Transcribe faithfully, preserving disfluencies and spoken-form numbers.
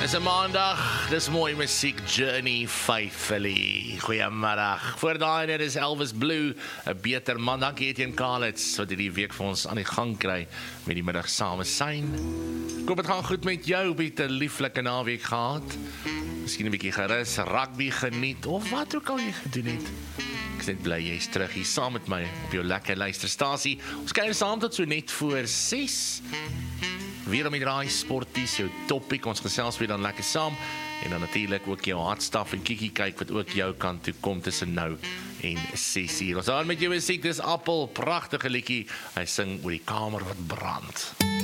Dis 'n maandag, dis mooi musiek, Journey Faithfully. Goeiemiddag. Voor daai net is Elvis Blue, 'n beter man. Dankie Etienne Kalitz wat hierdie week vir ons aan die gang kry met die middag same syn. Ek hoop dit gaan goed met jou, op 'n lieflike naweek gehad. Miskien 'n bietjie gerus, rugby geniet of wat ook al jy gedoen het. Ek is net bly jy's terug hier saam met my op jou lekker luisterstasie. Ons kuier saam tot so net voor ses. Weer om die draai sporties, jou topic, ons gesels weer dan lekker saam, en dan natuurlik ook jou hartstaf en kiekie kyk wat ook jou kant toe kom tussen nou en ses uur. Ons aan met jou musiek, dis Appel, pragtige liedjie, hy sing oor die kamer wat brand.